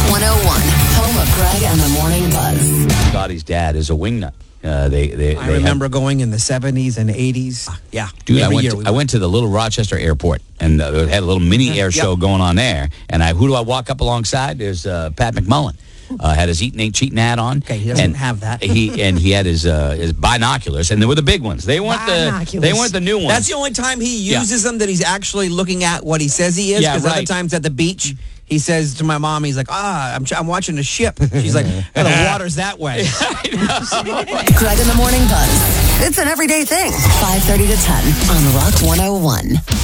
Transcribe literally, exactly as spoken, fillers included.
one oh one, home of Greg and the Morning Buzz. Scotty's dad is a wingnut. Uh, they, they, I they remember had, going in the seventies and eighties. Yeah. Dude, I every went, year to, we I went to the little Rochester airport, and uh, they had a little mini air show Yep. going on there. And I, who do I walk up alongside? There's uh, Pat McMullen. Uh, had his eating ain't cheating hat on. Okay, he doesn't and have that. he and he had his uh, his binoculars, and they were the big ones. They weren't the Binoculars. they weren't the new ones. That's the only time he Yeah. uses them that he's actually looking at what he says he is. Yeah, Because other right. times at the beach, he says to my mom, he's like, ah, I'm, I'm watching a ship. She's like, oh, the water's that way. Greg and the Morning Buzz. It's an everyday thing. five thirty to ten on Rock one oh one.